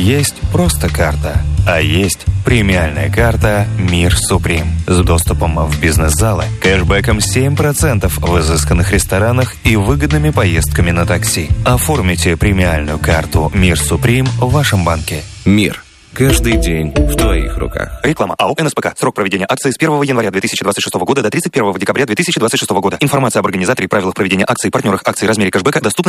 Есть просто карта, а есть премиальная карта «Мир Суприм» с доступом в бизнес-залы, кэшбэком 7% в изысканных ресторанах и выгодными поездками на такси. Оформите премиальную карту «Мир Суприм» в вашем банке. Мир. Каждый день в твоих руках. Реклама. АО «НСПК». Срок проведения акции с 1 января 2026 года до 31 декабря 2026 года. Информация об организаторе, правилах проведения акции, партнерах акций, размере кэшбэка доступна